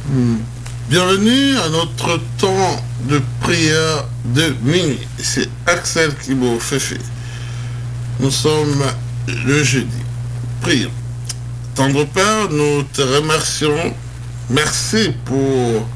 Bienvenue à notre temps de prière de minuit. C'est Axel Kibo Fefe. Nous sommes le jeudi. Prions. Tendre Père, nous te remercions. Merci pour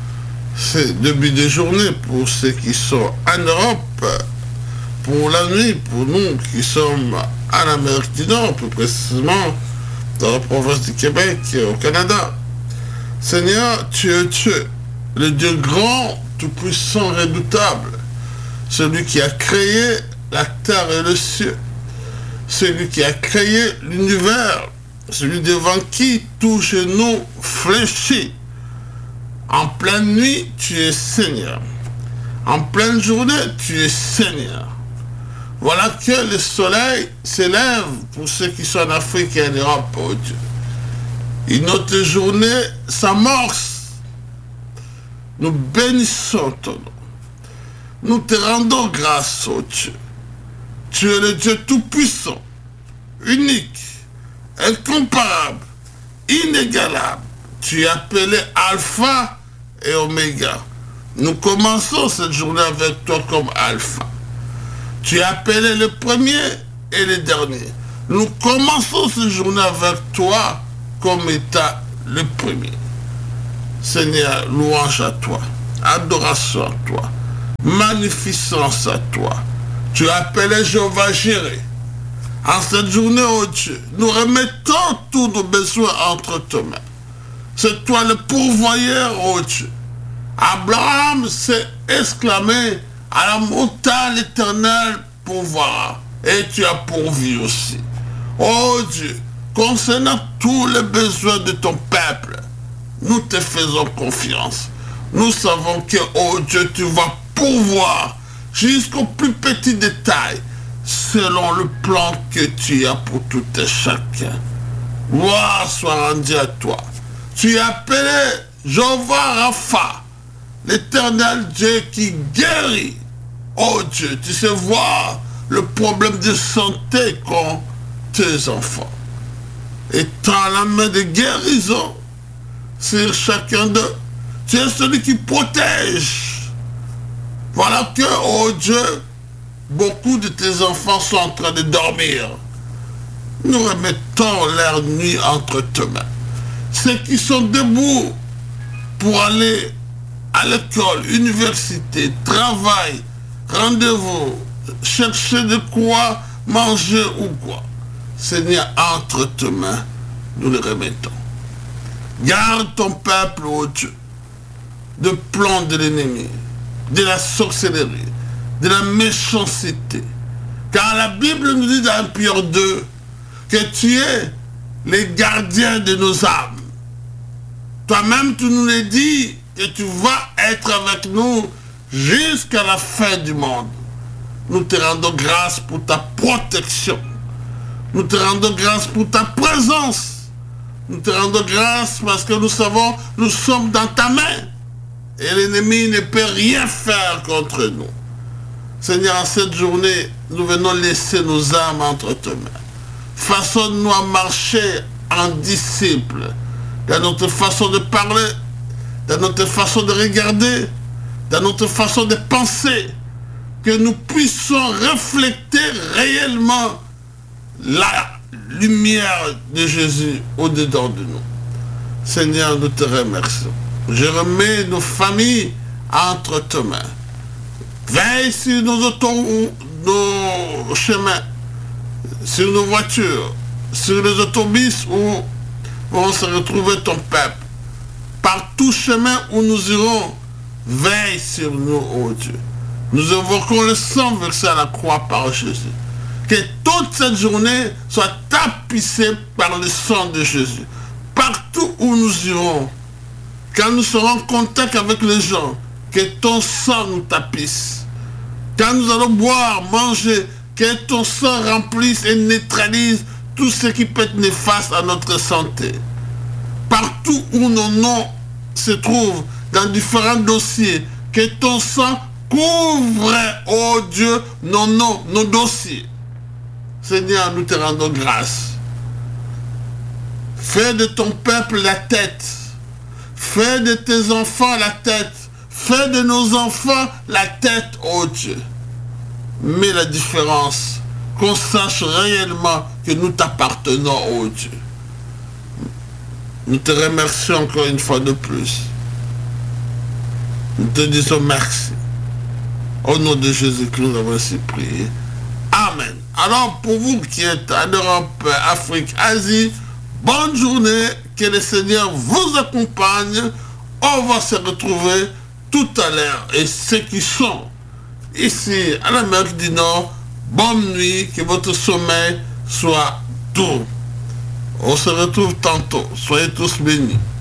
ces débuts de journée, pour ceux qui sont en Europe, pour la nuit, pour nous qui sommes en Amérique du Nord, plus précisément dans la province du Québec, au Canada. Seigneur, tu es Dieu, le Dieu grand, tout-puissant, redoutable, celui qui a créé la terre et le ciel, celui qui a créé l'univers, celui devant qui tout genou fléchit. En pleine nuit, tu es Seigneur. En pleine journée, tu es Seigneur. Voilà que le soleil s'élève pour ceux qui sont en Afrique et en Europe, oh Dieu. Et notre journée s'amorce. Nous bénissons ton nom. Nous te rendons grâce, oh Dieu. Tu es le Dieu tout-puissant, unique, incomparable, inégalable. Tu es appelé Alpha et Oméga. Nous commençons cette journée avec toi comme Alpha. Tu es appelé le premier et le dernier. Nous commençons cette journée avec toi comme étant le premier. Seigneur, louange à toi, adoration à toi, magnificence à toi. Tu es appelé Jéhovah Jireh. En cette journée, oh Dieu, nous remettons tous nos besoins entre tes mains. C'est toi le pourvoyeur, oh Dieu. Abraham s'est exclamé, à la montagne éternelle pourvoira. Et tu as pourvu aussi. Oh Dieu, concernant tous les besoins de ton peuple, nous te faisons confiance. Nous savons que, oh Dieu, tu vas pourvoir jusqu'au plus petit détail, selon le plan que tu as pour tout et chacun. Gloire soit rendue à toi. Tu es appelé Jéhovah Rapha, l'éternel Dieu qui guérit. Oh Dieu, tu sais voir le problème de santé qu'ont tes enfants. Et tends la main de guérison sur chacun d'eux. Tu es celui qui protège. Voilà que, oh Dieu, beaucoup de tes enfants sont en train de dormir. Nous remettons leur nuit entre tes mains. Ceux qui sont debout pour aller à l'école, université, travail, rendez-vous, chercher de quoi manger ou quoi. Seigneur, entre tes mains, nous les remettons. Garde ton peuple, oh Dieu, de plans de l'ennemi, de la sorcellerie, de la méchanceté. Car la Bible nous dit dans Pierre 2 que tu es le gardien de nos âmes. Toi-même, tu nous l'as dit que tu vas être avec nous jusqu'à la fin du monde. Nous te rendons grâce pour ta protection. Nous te rendons grâce pour ta présence. Nous te rendons grâce parce que nous savons, nous sommes dans ta main. Et l'ennemi ne peut rien faire contre nous. Seigneur, en cette journée, nous venons laisser nos âmes entre tes mains. Façonne-nous à marcher en disciples. Dans notre façon de parler, dans notre façon de regarder, dans notre façon de penser, que nous puissions refléter réellement la lumière de Jésus au-dedans de nous. Seigneur, nous te remercions. Je remets nos familles entre tes mains. Veille sur nos chemins, sur nos voitures, sur les autobus où vont se retrouver ton peuple. Par tout chemin où nous irons, veille sur nous, oh Dieu. Nous invoquons le sang versé à la croix par Jésus. Que toute cette journée soit tapissée par le sang de Jésus. Partout où nous irons, quand nous serons en contact avec les gens, que ton sang nous tapisse. Quand nous allons boire, manger, que ton sang remplisse et neutralise tout ce qui peut être néfaste à notre santé. Partout où nos noms se trouvent, dans différents dossiers, que ton sang couvre, oh Dieu, nos noms, nos dossiers. Seigneur, nous te rendons grâce. Fais de ton peuple la tête. Fais de tes enfants la tête. Fais de nos enfants la tête, ô Dieu. Mets la différence, qu'on sache réellement que nous t'appartenons, ô Dieu. Nous te remercions encore une fois de plus. Nous te disons merci. Au nom de Jésus que nous avons ainsi prié. Amen. Alors pour vous qui êtes en Europe, Afrique, Asie, bonne journée. Que le Seigneur vous accompagne. On va se retrouver tout à l'heure. Et ceux qui sont ici à l'Amérique du Nord, bonne nuit. Que votre sommeil soit doux. On se retrouve tantôt. Soyez tous bénis.